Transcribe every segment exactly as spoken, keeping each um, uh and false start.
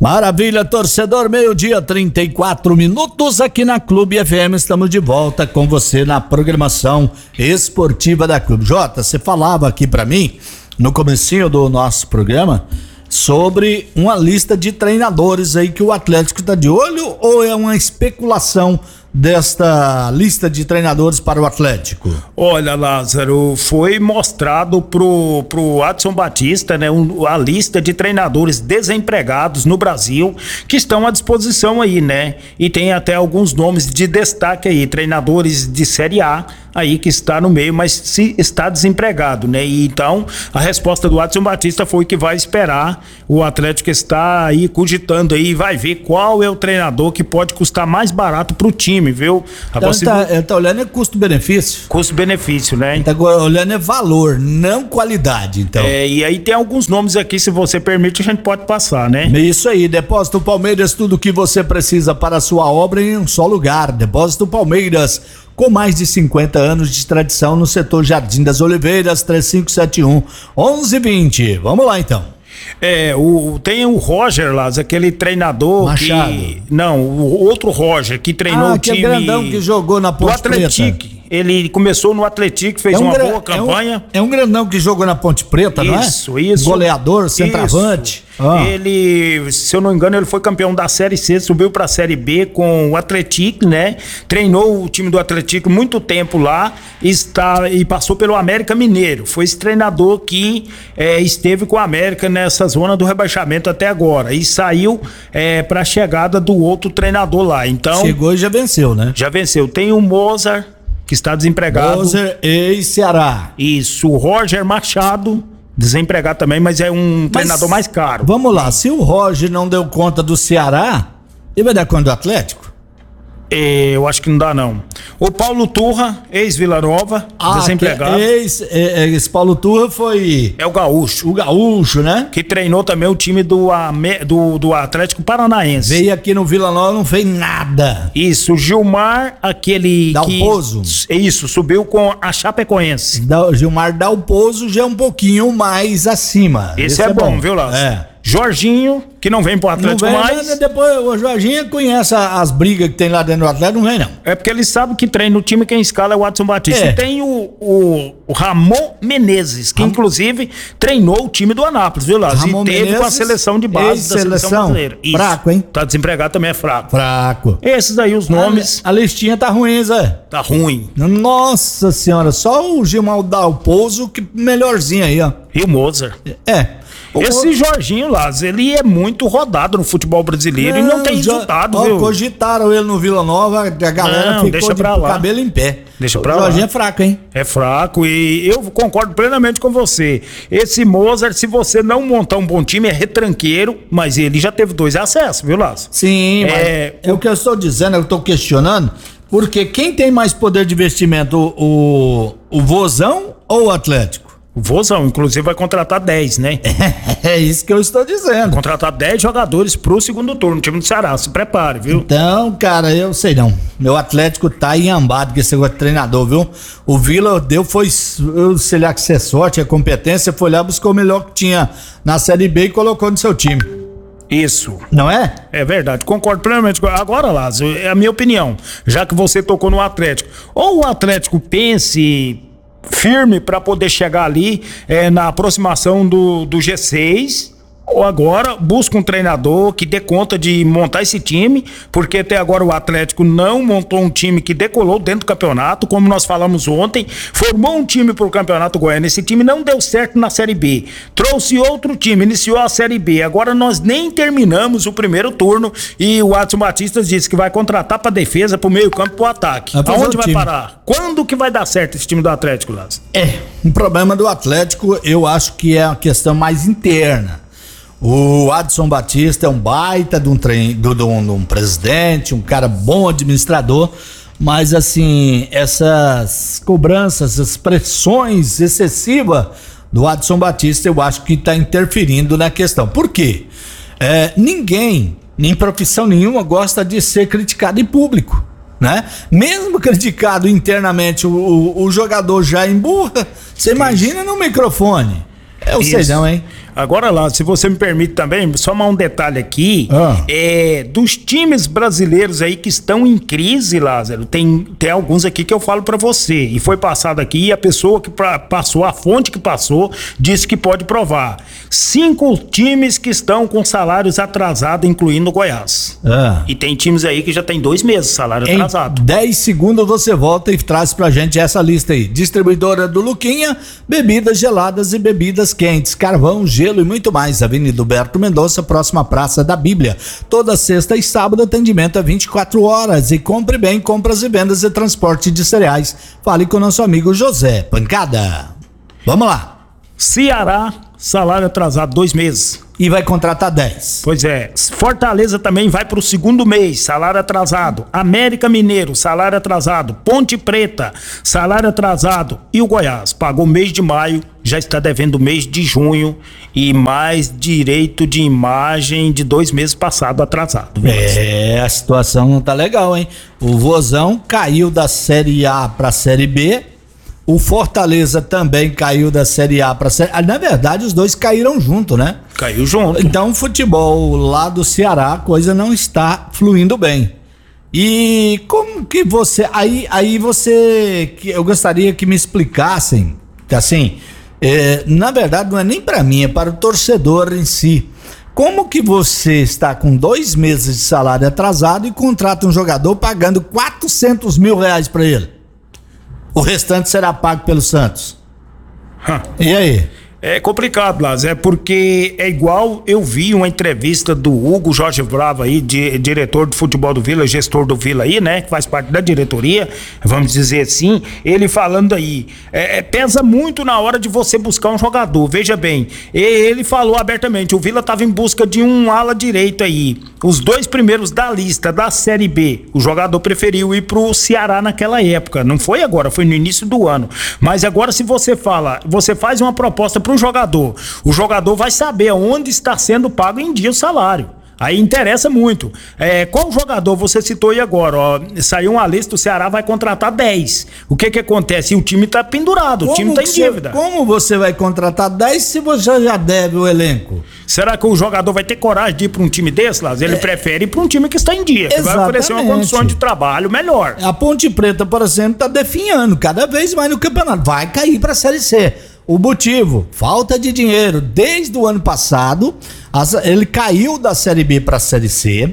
Maravilha, torcedor, meio-dia, trinta e quatro minutos aqui na Clube F M. Estamos de volta com você na programação esportiva da Clube. Jota, você falava aqui pra mim, no comecinho do nosso programa, sobre uma lista de treinadores aí que o Atlético tá de olho, ou é uma especulação desta lista de treinadores para o Atlético? Olha, Lázaro, foi mostrado pro, pro Adson Batista, né, um, a lista de treinadores desempregados no Brasil que estão à disposição aí, né? E tem até alguns nomes de destaque aí, treinadores de Série A aí que está no meio, mas se está desempregado, né? E então a resposta do Adson Batista foi que vai esperar. O Atlético está aí cogitando aí, vai ver qual é o treinador que pode custar mais barato pro time, viu? Então ele tá, ele tá olhando é custo-benefício. Custo-benefício, né? Ele tá olhando é valor, não qualidade, então. É, e aí tem alguns nomes aqui, se você permite, a gente pode passar, né? Isso aí, Depósito Palmeiras, tudo o que você precisa para a sua obra em um só lugar. Depósito Palmeiras, com mais de cinquenta anos de tradição no setor Jardim das Oliveiras, três cinco sete um, onze vinte. Vamos lá, então. É, o, tem o Roger lá, aquele treinador Machado. que... Não, o outro Roger que treinou Ah, o time... aquele grandão que jogou na Ponte Preta. Ele começou no Atlético, fez é um uma gra... boa campanha. É um, é um grandão que jogou na Ponte Preta, isso, não é? Isso, isso. Goleador, centroavante. Ah. Ele, se eu não me engano, ele foi campeão da Série C, subiu pra Série B com o Atlético, né? Treinou o time do Atlético muito tempo lá está, e passou pelo América Mineiro. Foi esse treinador que é, esteve com o América nessa zona do rebaixamento até agora. E saiu é, pra chegada do outro treinador lá. Então, chegou e já venceu, né? Já venceu. Tem o Mozart, que está desempregado. Mozart e Ceará. Isso, o Roger Machado, desempregado também, mas é um mas, treinador mais caro. Vamos lá, se o Roger não deu conta do Ceará, ele vai dar conta do Atlético? É, eu acho que não dá, não. O Paulo Turra, ex-Vila Nova, ah, desempregado. Ex, esse Paulo Turra foi... É o Gaúcho. O Gaúcho, né? Que treinou também o time do, do, do Atlético Paranaense. Veio aqui no Vila Nova, não fez nada. Isso, o Gilmar, aquele Dalpozo. Que, isso, subiu com a Chapecoense. Da, Gilmar Dalpozo já é um pouquinho mais acima. Esse, Esse é, é bom, bom, viu, Lázaro? É. Jorginho, que não vem pro Atlético não vem, mais. Depois o Jorginho conhece as brigas que tem lá dentro do Atlético, não vem não. É porque ele sabe que treina o time, quem escala é o Adson Batista. É. E tem o, o, o Ramon Menezes, que Ram... inclusive treinou o time do Anápolis, viu, Lázaro? E teve Menezes, com a seleção de base da seleção brasileira. Isso. Fraco, hein? Tá desempregado também, é fraco. Fraco. Esses aí, os nomes. A, a listinha tá ruim, Zé. Tá ruim. Nossa senhora, só o Gilmar Dalpozo que melhorzinho aí, ó. E o Mozart. É. Esse Jorginho Lázaro, ele é muito rodado no futebol brasileiro não, e não tem resultado, já, viu? Ó, cogitaram ele no Vila Nova, a galera não, ficou deixa de pra lá. cabelo em pé. Deixa o pra Jorginho lá. é fraco, hein? É fraco e eu concordo plenamente com você. Esse Mozart, se você não montar um bom time, é retranqueiro, mas ele já teve dois acessos, viu, Lázaro? Sim, é, mas é o que eu estou dizendo, eu estou questionando, porque quem tem mais poder de investimento, o, o, o Vozão ou o Atlético? O Vozão, inclusive, vai contratar dez, né? É, é isso que eu estou dizendo. Vai contratar dez jogadores pro segundo turno, no time do Ceará. Se prepare, viu? Então, cara, eu sei não. Meu Atlético tá enhambado com esse treinador, viu? O Vila deu, foi, sei lá, que ser sorte, a competência, foi lá, buscou o melhor que tinha na Série B e colocou no seu time. Isso. Não é? É verdade, concordo plenamente. Agora, Lázaro, é a minha opinião, já que você tocou no Atlético. Ou o Atlético pense firme para poder chegar ali é, na aproximação do, do G seis, ou agora busca um treinador que dê conta de montar esse time, porque até agora o Atlético não montou um time que decolou dentro do campeonato, como nós falamos ontem, formou um time pro Campeonato Goiano, esse time não deu certo na Série B, trouxe outro time, iniciou a Série B, agora nós nem terminamos o primeiro turno e o Adson Batista disse que vai contratar pra defesa, pro meio campo, pro ataque. Aonde vai time. parar? Quando que vai dar certo esse time do Atlético, Lázaro? É, um problema do Atlético, eu acho que é a questão mais interna. O Adson Batista é um baita de um, trein, de, um, de um presidente, um cara bom administrador, mas assim, essas cobranças, essas pressões excessivas do Adson Batista, eu acho que está interferindo na questão. Por quê? É, ninguém, em profissão nenhuma, gosta de ser criticado em público, né? Mesmo criticado internamente, o, o, o jogador já emburra, você imagina no microfone. É o sei não, hein? Agora lá, se você me permite também, só mais um detalhe aqui, Ah. é, dos times brasileiros aí que estão em crise, Lázaro, tem, tem alguns aqui que eu falo pra você, e foi passado aqui, e a pessoa que pra, passou, a fonte que passou, disse que pode provar. Cinco times que estão com salários atrasados, incluindo o Goiás. Ah. E tem times aí que já tem dois meses salário Em atrasado. dez segundos você volta e traz pra gente essa lista aí. Distribuidora do Luquinha, bebidas geladas e bebidas quentes, carvão, gelo e muito mais. Avenida Huberto Mendonça, próxima Praça da Bíblia. Toda sexta e sábado atendimento é vinte e quatro horas. E compre bem, compras e vendas e transporte de cereais. Fale com o nosso amigo José Pancada. Vamos lá. Ceará, salário atrasado dois meses. E vai contratar dez. Pois é, Fortaleza também vai para o segundo mês, salário atrasado. América Mineiro, salário atrasado. Ponte Preta, salário atrasado. E o Goiás, pagou o mês de maio, já está devendo o mês de junho e mais direito de imagem de dois meses passado atrasado. Viu? É, a situação não tá legal, hein? O Vozão caiu da Série A pra Série B. O Fortaleza também caiu da Série A pra Série... Ah, na verdade, os dois caíram junto, né? Caiu junto. Então, o futebol lá do Ceará, a coisa não está fluindo bem. E como que você... Aí, aí você... Eu gostaria que me explicassem, assim, é, na verdade não é nem para mim, é para o torcedor em si. Como que você está com dois meses de salário atrasado e contrata um jogador pagando quatrocentos mil reais para ele? O restante será pago pelo Santos. Hum. E aí? É complicado, Laz, é porque é igual eu vi uma entrevista do Hugo Jorge Bravo aí, de, diretor de futebol do Vila, gestor do Vila aí, né, que faz parte da diretoria, vamos dizer assim, ele falando aí, é, é, pesa muito na hora de você buscar um jogador, veja bem, ele falou abertamente, o Vila estava em busca de um ala direito aí, os dois primeiros da lista da Série B, o jogador preferiu ir pro Ceará naquela época, não foi agora, foi no início do ano, mas agora se você fala, você faz uma proposta para um jogador, o jogador vai saber onde está sendo pago em dia o salário. Aí interessa muito. É, qual jogador você citou aí agora? Ó, saiu uma lista, o Ceará vai contratar dez. O que que acontece? O time tá pendurado, Como o time tá em você- dívida. Como você vai contratar dez se você já deve o elenco? Será que o jogador vai ter coragem de ir para um time desse, Lázaro? Ele prefere ir para um time que está em dia, que vai oferecer uma Exatamente. condição de trabalho melhor. A Ponte Preta, por exemplo, tá definhando cada vez mais no campeonato. Vai cair pra Série C. O motivo, falta de dinheiro. Desde o ano passado, as- ele caiu da Série B pra Série C.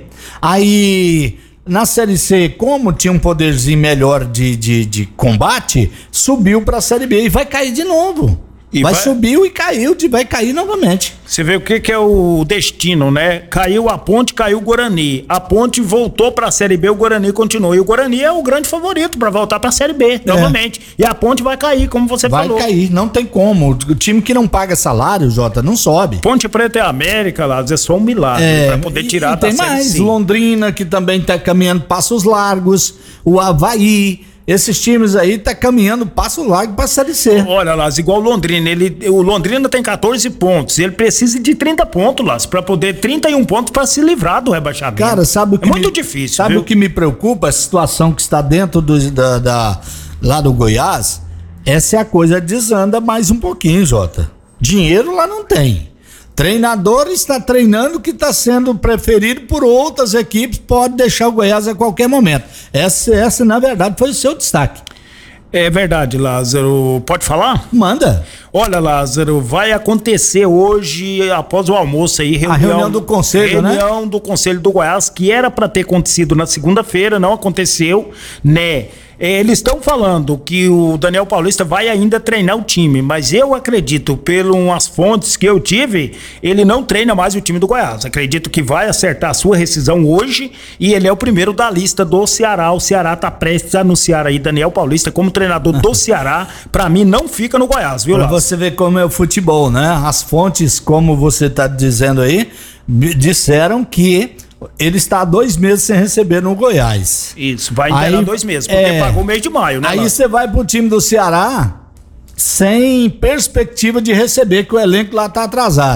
Aí, na Série C, como tinha um poderzinho melhor de, de, de combate, subiu pra Série B e vai cair de novo. E vai, vai- subiu e caiu, de- vai cair novamente. Você vê o que que é o destino, né? Caiu a Ponte, caiu o Guarani. A Ponte voltou pra Série B, o Guarani continuou. E o Guarani é o grande favorito pra voltar pra Série B, novamente. E a Ponte vai cair, como você Vai falou. cair, não tem como. O time que não paga salário, Jota, não sobe. Ponte Preta é América, lá, é só um milagre pra poder e- tirar e da tem Série mais, C. Londrina, que também tá caminhando passos largos, o Avaí, esses times aí tá caminhando passo largo pra Série C. Olha, Lázaro, igual o Londrina, ele, o Londrina tem catorze pontos, ele precisa de trinta pontos, Lázaro, pra poder, trinta e um pontos pra se livrar do rebaixamento. Cara, sabe o que É muito me- difícil, Sabe viu? o que me preocupa? A situação que está dentro do, da, da- lá do Goiás, essa é a coisa, desanda mais um pouquinho, Jota. Dinheiro lá não tem. Treinador está treinando que está sendo preferido por outras equipes, pode deixar o Goiás a qualquer momento. Essa, essa na verdade, foi o seu destaque. É verdade, Lázaro. Pode falar? Manda. Olha, Lázaro, vai acontecer hoje, após o almoço aí, reunião, reunião do conselho, né? reunião do Conselho do Goiás, que era para ter acontecido na segunda-feira, não aconteceu, né? É, eles estão falando que o Daniel Paulista vai ainda treinar o time, mas eu acredito, pelas fontes que eu tive, ele não treina mais o time do Goiás. Acredito que vai acertar a sua rescisão hoje e ele é o primeiro da lista do Ceará. O Ceará tá prestes a anunciar aí Daniel Paulista como treinador do Ceará. Pra mim, não fica no Goiás, viu, Pra Lázaro? você ver como é o futebol, né? As fontes, como você tá dizendo aí, me disseram que ele está há dois meses sem receber no Goiás. Isso, vai inteirar Aí, dois meses, porque é, pagou o mês de maio, né? Aí Lázaro? você vai pro time do Ceará sem perspectiva de receber, que o elenco lá tá atrasado.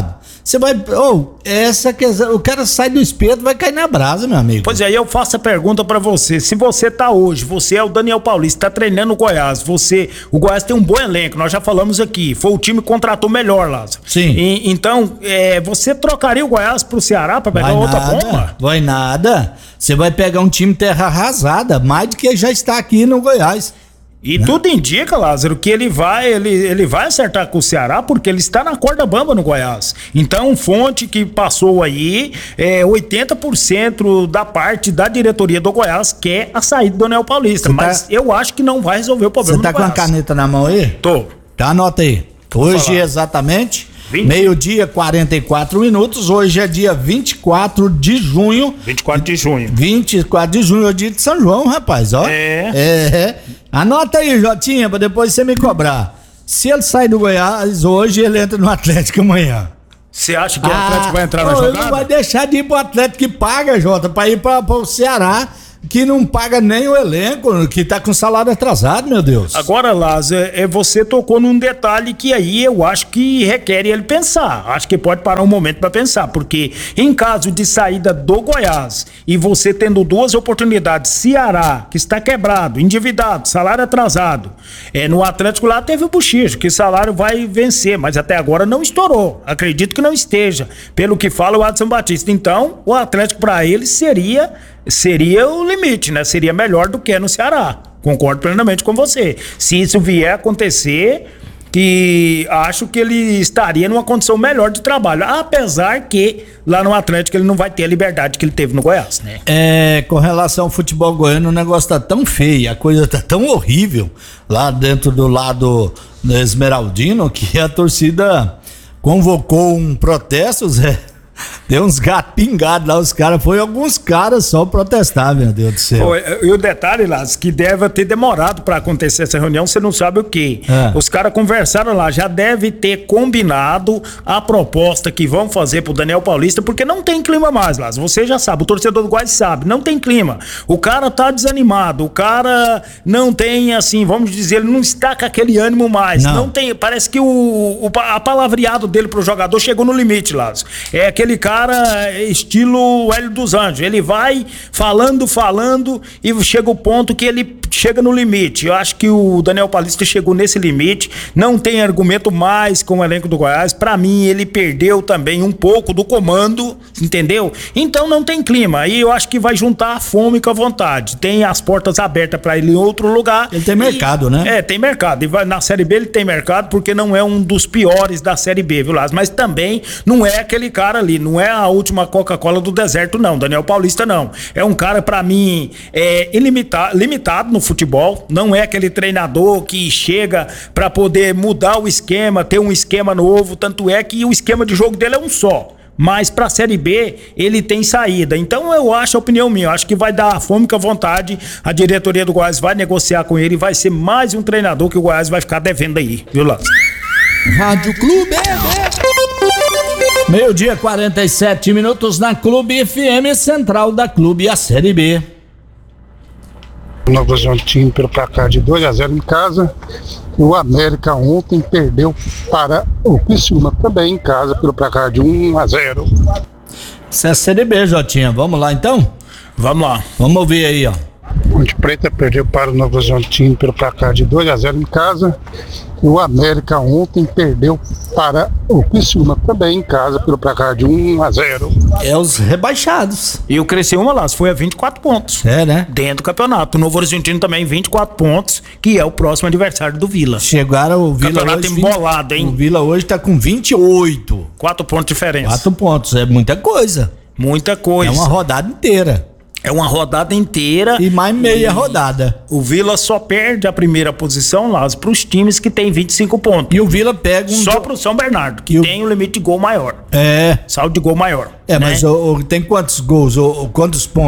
Você vai. Oh, essa questão. O cara sai do espeto, vai cair na brasa, meu amigo. Pois é, aí eu faço a pergunta pra você. Se você tá hoje, você é o Daniel Paulista, tá treinando o Goiás. Você. O Goiás tem um bom elenco, nós já falamos aqui. Foi o time que contratou melhor, Lázaro. Sim. E, então, é, você trocaria o Goiás pro Ceará pra pegar Vai outra nada, bomba? Vai nada. Você vai pegar um time terra arrasada, mais do que já está aqui no Goiás. E não. Tudo indica, Lázaro, que ele vai, ele, ele vai acertar com o Ceará porque ele está na corda bamba no Goiás. Então, fonte que passou aí, é, oitenta por cento da parte da diretoria do Goiás quer a saída do Daniel Paulista. Cê mas tá... eu acho que não vai resolver o problema. Você tá com a caneta na mão aí? Tô. Tá, anota aí. Hoje exatamente, meio-dia, quarenta e quatro minutos. Hoje é dia vinte e quatro de junho. vinte e quatro de junho. vinte e quatro de junho é o dia de São João, rapaz, ó. É. É. Anota aí, Jotinha, pra depois você me cobrar. Se ele sai do Goiás hoje, ele entra no Atlético amanhã. Você acha que ah, o Atlético vai entrar na jogada? Ele não vai deixar de ir pro Atlético que paga, Jota, pra ir pra, pro Ceará, que não paga nem o elenco, que tá com salário atrasado, meu Deus. Agora, Lázaro, é, você tocou num detalhe que aí eu acho que requer ele pensar. Acho que pode parar um momento para pensar, porque em caso de saída do Goiás e você tendo duas oportunidades, Ceará, que está quebrado, endividado, salário atrasado, é, no Atlético lá teve o bochicho, que salário vai vencer, mas até agora não estourou. Acredito que não esteja, pelo que fala o Adson Batista. Então, o Atlético para ele seria... seria o limite, né? Seria melhor do que no Ceará. Concordo plenamente com você. Se isso vier a acontecer, que acho que ele estaria numa condição melhor de trabalho. Apesar que lá no Atlético ele não vai ter a liberdade que ele teve no Goiás, né? É, com relação ao futebol goiano, o negócio tá tão feio, a coisa tá tão horrível lá dentro do lado do Esmeraldino, que a torcida convocou um protesto, Zé. Deu uns gatos pingados lá, os caras, foi alguns caras só protestar, meu Deus do céu. E o detalhe, Lázaro, que deve ter demorado pra acontecer essa reunião, você não sabe o quê. É. Os caras conversaram lá, já deve ter combinado a proposta que vão fazer pro Daniel Paulista, porque não tem clima mais, Lázaro, você já sabe, o torcedor do Goiás sabe, não tem clima. O cara tá desanimado, o cara não tem, assim, vamos dizer, ele não está com aquele ânimo mais, não, não tem, parece que o, o a palavreado dele pro jogador chegou no limite, Lázaro. É aquele cara estilo Hélio dos Anjos, ele vai falando, falando e chega o ponto que ele chega no limite. Eu acho que o Daniel Paulista chegou nesse limite, não tem argumento mais com o elenco do Goiás. Pra mim ele perdeu também um pouco do comando, entendeu? Então não tem clima, aí eu acho que vai juntar a fome com a vontade, tem as portas abertas pra ele em outro lugar. Ele tem e, mercado, né? É, tem mercado, e vai, na Série B ele tem mercado porque não é um dos piores da Série B, viu, Lázaro? Mas também não é aquele cara ali, não é a última Coca-Cola do deserto, não. Daniel Paulista, não. É um cara, pra mim, é, ilimitado, limitado no futebol. Não é aquele treinador que chega pra poder mudar o esquema, ter um esquema novo. Tanto é que o esquema de jogo dele é um só. Mas pra Série B, ele tem saída. Então eu acho, a opinião minha, eu acho que vai dar fome com a vontade. A diretoria do Goiás vai negociar com ele e vai ser mais um treinador que o Goiás vai ficar devendo aí. Viu, Lázaro? Rádio Clube Meio-dia, quarenta e sete minutos na Clube F M, central da Clube, a Série B. Novo Horizontino pelo placar de dois a zero em casa. O América ontem perdeu para o Criciúma também em casa pelo placar de um a zero. Isso é a Série B, Jotinha. Vamos lá então? Vamos lá. Vamos ouvir aí, ó. Ponte Preta perdeu para o Novo Horizontino pelo placar de dois a zero em casa. O América ontem perdeu para o Criciúma também em casa pelo placar de um a zero. É os rebaixados. E o Criciúma lá foi a vinte e quatro pontos. É, né? Dentro do campeonato. O Novo Horizontino também vinte e quatro pontos, que é o próximo adversário do Vila. Chegaram o Vila campeonato hoje, embolado, hein? O Vila hoje tá com vinte e oito. Quatro pontos de diferença. Quatro pontos, é muita coisa. Muita coisa. É uma rodada inteira. É uma rodada inteira. E mais meia e rodada. O Vila só perde a primeira posição, Lázaro, para os times que tem vinte e cinco pontos. E o Vila pega um... Só pro São Bernardo, que e tem o... um limite de gol maior. É. Saldo de gol maior. É, né? mas o, o, tem quantos gols? O, o, quantos pontos?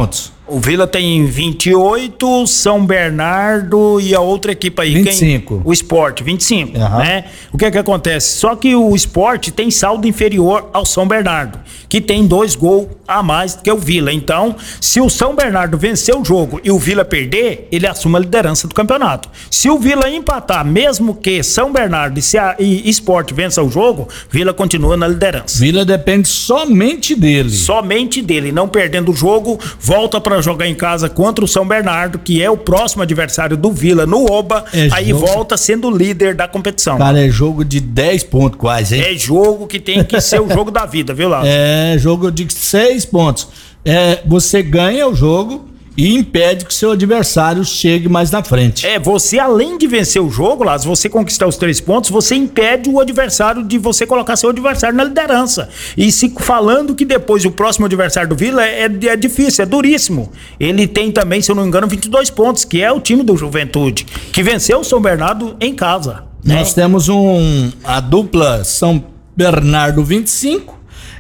O Vila tem vinte e oito, São Bernardo e a outra equipe aí. vinte e cinco. Quem? O Sport, vinte e cinco, Uhum. né? O que é que acontece? Só que o Sport tem saldo inferior ao São Bernardo, que tem dois gols a mais que o Vila. Então, se o São Bernardo vencer o jogo e o Vila perder, ele assume a liderança do campeonato. Se o Vila empatar, mesmo que São Bernardo e, se a, e Sport vença o jogo, Vila continua na liderança. Vila depende somente dele. Somente dele, não perdendo o jogo, volta para jogar em casa contra o São Bernardo, que é o próximo adversário do Vila no Oba, É aí jogo- volta sendo líder da competição. Cara, é jogo de dez pontos quase, hein? É jogo que tem que ser o jogo da vida, viu, Lázaro? É jogo de seis pontos. É, você ganha o jogo e impede que seu adversário chegue mais na frente. É, você além de vencer o jogo, Lázaro, você conquistar os três pontos, você impede o adversário de você colocar seu adversário na liderança. E se falando que depois o próximo adversário do Vila é, é difícil, é duríssimo. Ele tem também, se eu não me engano, vinte e dois pontos, que é o time do Juventude, que venceu o São Bernardo em casa. né? Nós temos um a dupla São Bernardo vinte e cinco,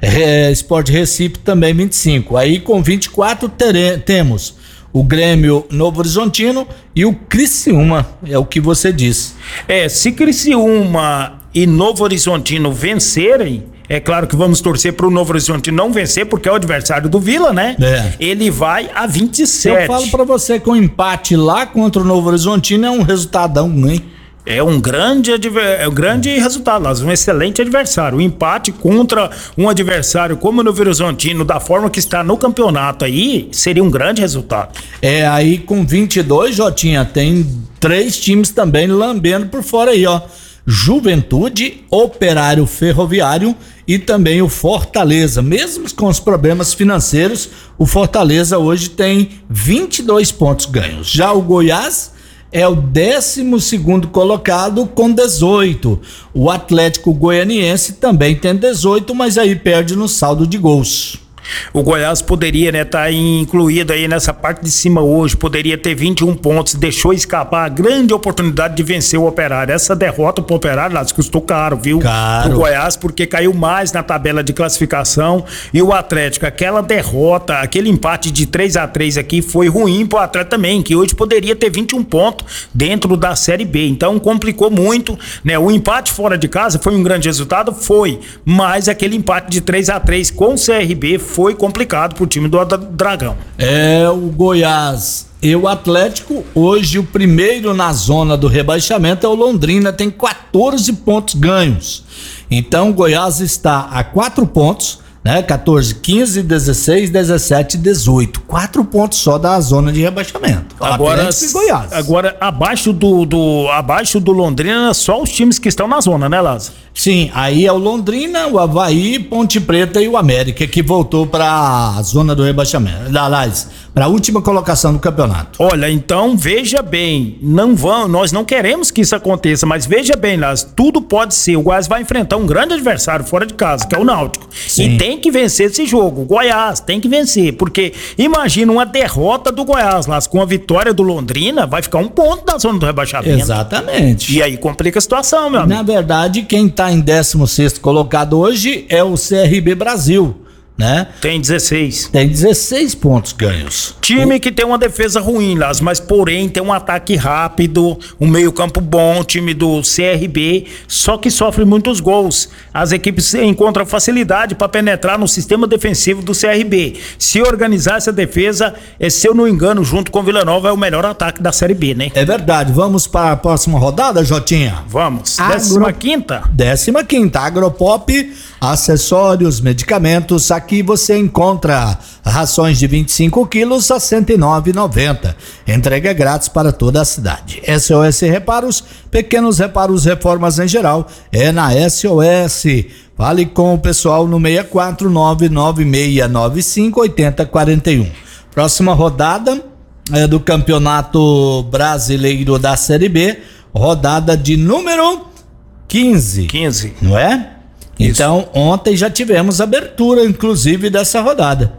é, Sport Recife também vinte e cinco. Aí com vinte e quatro tere, temos o Grêmio Novo Horizontino e o Criciúma, é o que você disse. É, se Criciúma e Novo Horizontino vencerem, é claro que vamos torcer para o Novo Horizontino não vencer, porque é o adversário do Vila, né? É. Ele vai a vinte e sete. Eu falo pra você que o empate lá contra o Novo Horizontino é um resultadão, hein? É um grande, adver... é um grande resultado, Lázaro, um excelente adversário. O empate contra um adversário como o Novo Horizontino, da forma que está no campeonato aí, seria um grande resultado. É, aí com vinte e dois, Jotinha, tem três times também lambendo por fora aí, ó. Juventude, Operário Ferroviário e também o Fortaleza. Mesmo com os problemas financeiros, o Fortaleza hoje tem vinte e dois pontos ganhos. Já o Goiás é o décimo segundo colocado com dezoito. O Atlético Goianiense também tem dezoito, mas aí perde no saldo de gols. O Goiás poderia, né, tá incluído aí nessa parte de cima hoje, poderia ter vinte e um pontos, deixou escapar a grande oportunidade de vencer o Operário. Essa derrota pro Operário, Lázaro, custou caro, viu? Caro. O Goiás, porque caiu mais na tabela de classificação, e o Atlético, aquela derrota, aquele empate de três a três aqui foi ruim pro Atlético também, que hoje poderia ter vinte e um pontos dentro da Série B. Então complicou muito, né? O empate fora de casa foi um grande resultado, foi, mas aquele empate de três a três com o C R B foi foi complicado pro time do Dragão. É, o Goiás e o Atlético, hoje o primeiro na zona do rebaixamento é o Londrina, tem quatorze pontos ganhos. Então o Goiás está a quatro pontos, né? quatorze, quinze, dezesseis, dezessete, dezoito. Quatro pontos só da zona de rebaixamento. Agora, Atlético e Goiás. agora abaixo do, do abaixo do Londrina, só os times que estão na zona, né, Lázaro? Sim, aí é o Londrina, o Avaí, Ponte Preta e o América, que voltou para a zona do rebaixamento. Aliás, para a última colocação do campeonato. Olha, então veja bem, não vão, nós não queremos que isso aconteça, mas veja bem, Lázaro, tudo pode ser. O Goiás vai enfrentar um grande adversário fora de casa, que é o Náutico. Sim. E tem que vencer esse jogo. O Goiás tem que vencer, porque imagina uma derrota do Goiás, Lázaro, com a vitória do Londrina, vai ficar um ponto da zona do rebaixamento. Exatamente. E aí complica a situação, meu amigo. Na verdade, quem está em décimo sexto colocado hoje é o C R B Brasil, né? Tem dezesseis. Tem dezesseis pontos ganhos. Time que tem uma defesa ruim, Lázaro, mas porém tem um ataque rápido, um meio-campo bom, time do C R B, só que sofre muitos gols. As equipes encontram facilidade para penetrar no sistema defensivo do C R B. Se organizar essa defesa, se eu não engano, junto com o Vila Nova, é o melhor ataque da Série B, né? É verdade. Vamos para a próxima rodada, Jotinha? Vamos. Agro- Décima quinta. Décima quinta, Agropop, acessórios, medicamentos. Aqui você encontra rações de vinte e cinco quilos a cento e nove reais e noventa centavos. Entrega grátis para toda a cidade. S O S Reparos, pequenos reparos, reformas em geral, é na S O S. Fale com o pessoal no seis quatro nove nove seis nove cinco oito zero quatro um. Próxima rodada é do Campeonato Brasileiro da Série B, rodada de número quinze. quinze. Não é? Isso. Então, ontem já tivemos abertura, inclusive, dessa rodada,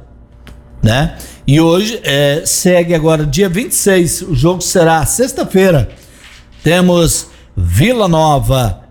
né? E hoje é, segue agora dia vinte e seis, o jogo será sexta-feira. Temos Vila Nova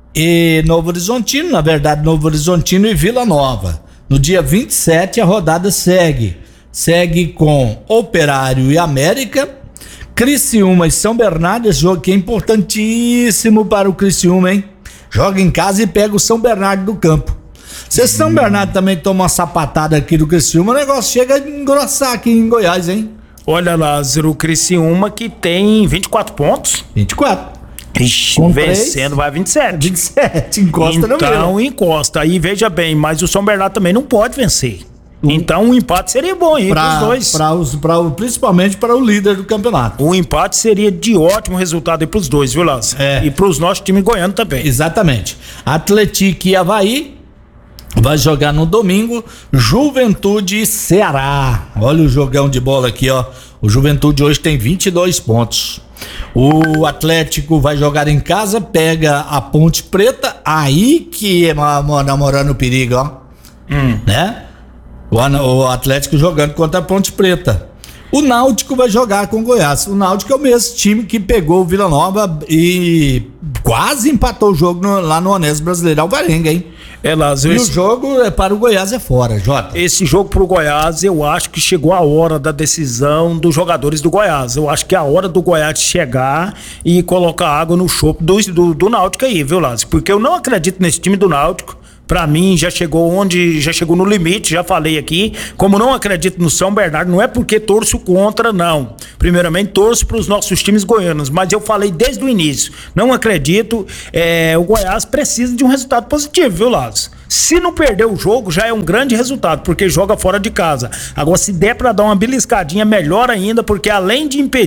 e Novo Horizontino, na verdade Novo Horizontino e Vila Nova. No dia vinte e sete a rodada segue. segue com Operário e América. Criciúma e São Bernardo, esse jogo que é importantíssimo para o Criciúma, hein? Joga em casa e pega o São Bernardo do campo. Se São hum. Bernardo também toma uma sapatada aqui do Criciúma, o negócio chega a engrossar aqui em Goiás, hein? Olha, Lázaro, o Criciúma que tem vinte e quatro pontos. vinte e quatro. Ixi, vencendo vai vinte e sete. vinte e sete, encosta então, no meio. Então, encosta. Aí veja bem, mas o São Bernardo também não pode vencer. Então, um empate seria bom aí para os dois. Pra os, pra, principalmente para o líder do campeonato. Um empate seria de ótimo resultado aí para os dois, viu, Lázaro? É. E para os nossos times goianos também. Exatamente. Atlético e Avaí vai jogar no domingo. Juventude e Ceará. Olha o jogão de bola aqui, ó. O Juventude hoje tem vinte e dois pontos. O Atlético vai jogar em casa, pega a Ponte Preta. Aí que é namorando o perigo, ó. Hum. Né? O Atlético jogando contra a Ponte Preta. O Náutico vai jogar com o Goiás. O Náutico é o mesmo time que pegou o Vila Nova e quase empatou o jogo no, lá no Honesto Brasileirão Varenga, hein? É, Lázaro, e esse... o jogo é para o Goiás é fora, Jota. Esse jogo pro Goiás, eu acho que chegou a hora da decisão dos jogadores do Goiás. Eu acho que é a hora do Goiás chegar e colocar água no chope do, do, do Náutico aí, viu, Lázaro? Porque eu não acredito nesse time do Náutico. Pra mim, já chegou onde, já chegou no limite, já falei aqui. Como não acredito no São Bernardo, não é porque torço contra, não. Primeiramente, torço pros nossos times goianos, mas eu falei desde o início, não acredito. É, o Goiás precisa de um resultado positivo, viu, Lázaro? Se não perder o jogo, já é um grande resultado, porque joga fora de casa. Agora, se der pra dar uma beliscadinha, melhor ainda, porque além de impedir